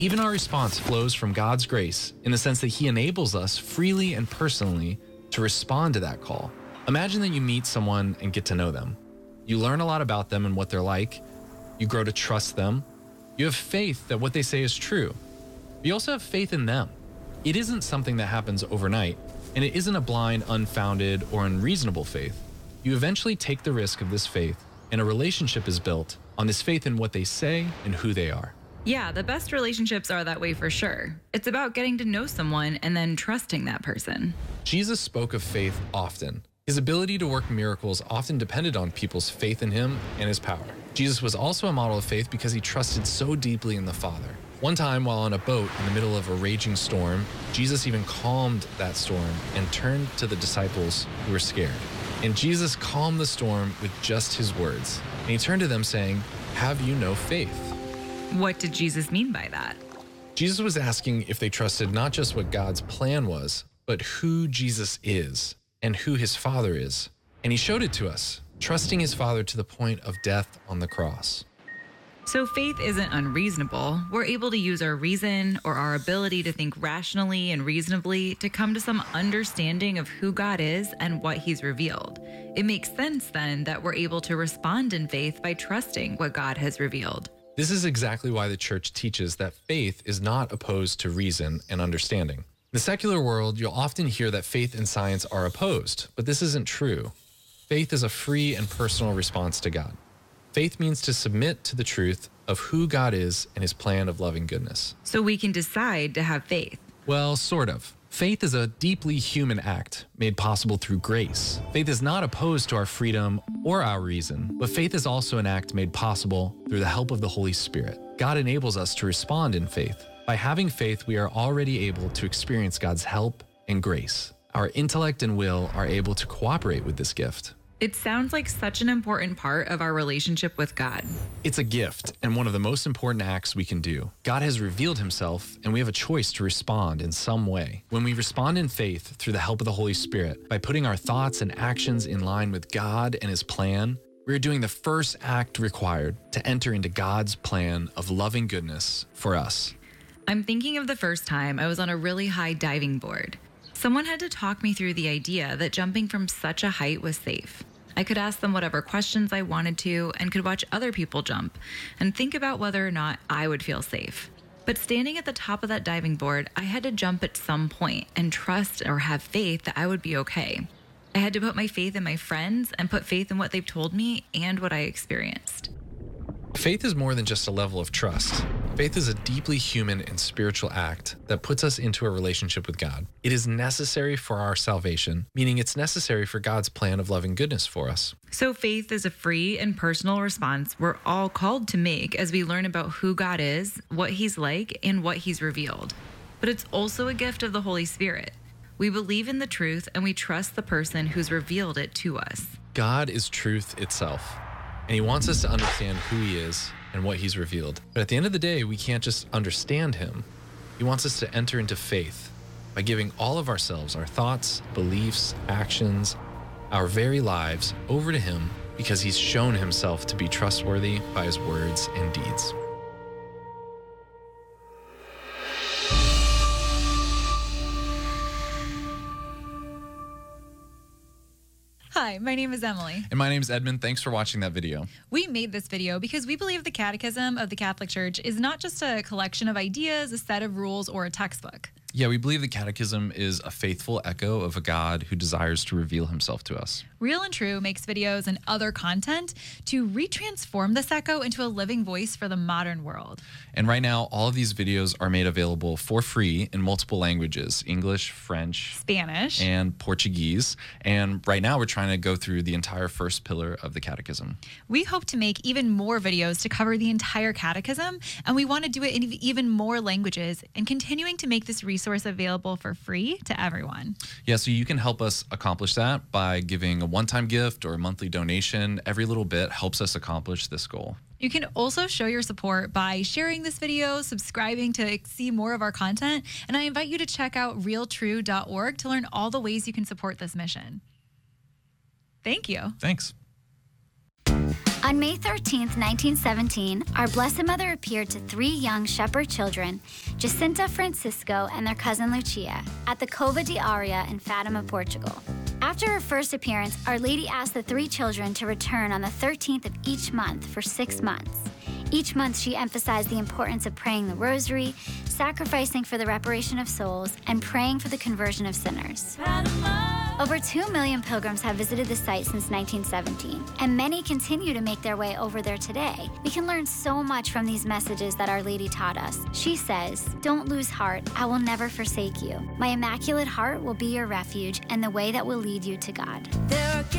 Even our response flows from God's grace in the sense that He enables us freely and personally to respond to that call. Imagine that you meet someone and get to know them. You learn a lot about them and what they're like. You grow to trust them. You have faith that what they say is true. You also have faith in them. It isn't something that happens overnight, and it isn't a blind, unfounded, or unreasonable faith. You eventually take the risk of this faith, and a relationship is built on this faith in what they say and who they are. Yeah, the best relationships are that way for sure. It's about getting to know someone and then trusting that person. Jesus spoke of faith often. His ability to work miracles often depended on people's faith in Him and His power. Jesus was also a model of faith because He trusted so deeply in the Father. One time, while on a boat in the middle of a raging storm, Jesus even calmed that storm and turned to the disciples who were scared. And Jesus calmed the storm with just His words. And He turned to them saying, "Have you no faith?" What did Jesus mean by that? Jesus was asking if they trusted not just what God's plan was, but who Jesus is and who His Father is. And He showed it to us, trusting His Father to the point of death on the cross. So faith isn't unreasonable. We're able to use our reason or our ability to think rationally and reasonably to come to some understanding of who God is and what He's revealed. It makes sense then that we're able to respond in faith by trusting what God has revealed. This is exactly why the church teaches that faith is not opposed to reason and understanding. In the secular world, you'll often hear that faith and science are opposed, but this isn't true. Faith is a free and personal response to God. Faith means to submit to the truth of who God is and His plan of loving goodness. So we can decide to have faith. Well, sort of. Faith is a deeply human act made possible through grace. Faith is not opposed to our freedom or our reason, but faith is also an act made possible through the help of the Holy Spirit. God enables us to respond in faith. By having faith, we are already able to experience God's help and grace. Our intellect and will are able to cooperate with this gift. It sounds like such an important part of our relationship with God. It's a gift and one of the most important acts we can do. God has revealed Himself, and we have a choice to respond in some way. When we respond in faith through the help of the Holy Spirit, by putting our thoughts and actions in line with God and His plan, we are doing the first act required to enter into God's plan of loving goodness for us. I'm thinking of the first time I was on a really high diving board. Someone had to talk me through the idea that jumping from such a height was safe. I could ask them whatever questions I wanted to and could watch other people jump and think about whether or not I would feel safe. But standing at the top of that diving board, I had to jump at some point and trust or have faith that I would be okay. I had to put my faith in my friends and put faith in what they've told me and what I experienced. Faith is more than just a level of trust. Faith is a deeply human and spiritual act that puts us into a relationship with God. It is necessary for our salvation, meaning it's necessary for God's plan of loving goodness for us. So faith is a free and personal response we're all called to make as we learn about who God is, what He's like, and what He's revealed. But it's also a gift of the Holy Spirit. We believe in the truth and we trust the person who's revealed it to us. God is truth itself, and He wants us to understand who He is and what He's revealed. But at the end of the day, we can't just understand Him. He wants us to enter into faith by giving all of ourselves, our thoughts, beliefs, actions, our very lives over to Him because He's shown Himself to be trustworthy by His words and deeds. Hi, my name is Emily. And my name is Edmund. Thanks for watching that video. We made this video because we believe the Catechism of the Catholic Church is not just a collection of ideas, a set of rules, or a textbook. Yeah, we believe the Catechism is a faithful echo of a God who desires to reveal Himself to us. Real and True makes videos and other content to retransform this echo into a living voice for the modern world. And right now, all of these videos are made available for free in multiple languages: English, French, Spanish, and Portuguese. And right now, we're trying to go through the entire first pillar of the Catechism. We hope to make even more videos to cover the entire Catechism, and we want to do it in even more languages and continuing to make this resource available for free to everyone. Yeah, so you can help us accomplish that by giving a one-time gift or a monthly donation. Every little bit helps us accomplish this goal. You can also show your support by sharing this video, subscribing to see more of our content, and I invite you to check out realtrue.org to learn all the ways you can support this mission. Thank you. Thanks. On May 13th, 1917, our Blessed Mother appeared to 3 young shepherd children, Jacinta, Francisco, and their cousin Lucia, at the Cova de Aria in Fatima, Portugal. After her first appearance, Our Lady asked the 3 children to return on the 13th of each month for 6 months. Each month, she emphasized the importance of praying the rosary, sacrificing for the reparation of souls, and praying for the conversion of sinners. Over 2 million pilgrims have visited the site since 1917, and many continue to make their way over there today. We can learn so much from these messages that Our Lady taught us. She says, "Don't lose heart. I will never forsake you. My Immaculate Heart will be your refuge and the way that will lead you to God."